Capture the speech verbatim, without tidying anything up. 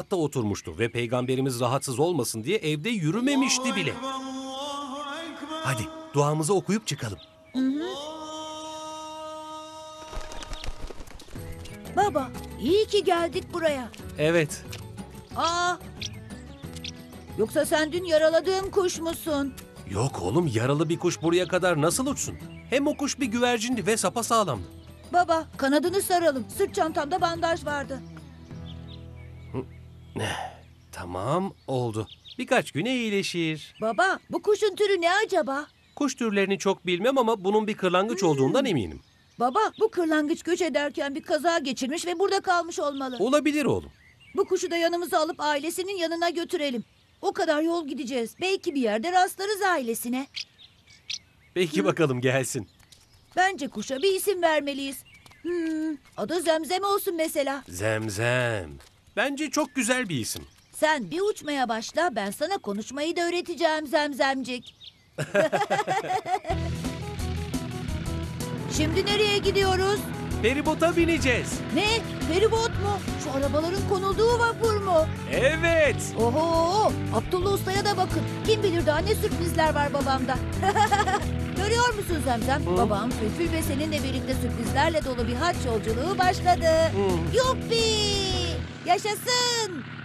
katta oturmuştu ve peygamberimiz rahatsız olmasın diye evde yürümemişti bile. Hadi duamızı okuyup çıkalım. Baba, iyi ki geldik buraya. Evet. Aa! Yoksa sen dün yaraladığım kuş musun? Yok oğlum, yaralı bir kuş buraya kadar nasıl uçsun? Hem o kuş bir güvercindi ve sapasağlamdı. Baba, kanadını saralım. Sırt çantamda bandaj vardı. Tamam, oldu. Birkaç güne iyileşir. Baba, bu kuşun türü ne acaba? Kuş türlerini çok bilmem ama bunun bir kırlangıç olduğundan eminim. Baba, bu kırlangıç göç ederken bir kaza geçirmiş ve burada kalmış olmalı. Olabilir oğlum. Bu kuşu da yanımıza alıp ailesinin yanına götürelim. O kadar yol gideceğiz. Belki bir yerde rastlarız ailesine. Peki bakalım, gelsin. Bence kuşa bir isim vermeliyiz. Hmm, adı Zemzem olsun mesela. Zemzem. Bence çok güzel bir isim. Sen bir uçmaya başla, ben sana konuşmayı da öğreteceğim Zemzemcik. Şimdi nereye gidiyoruz? Feribota bineceğiz. Ne? Feribot mu? Şu arabaların konulduğu vapur mu? Evet. Oho! Abdullah Usta'ya da bakın. Kim bilir daha ne sürprizler var babamda. Görüyor musun Zemzem? Hı? Babam Fülfül ve seninle birlikte sürprizlerle dolu bir haç yolculuğu başladı. Hı. Yuppi! Yaşasın!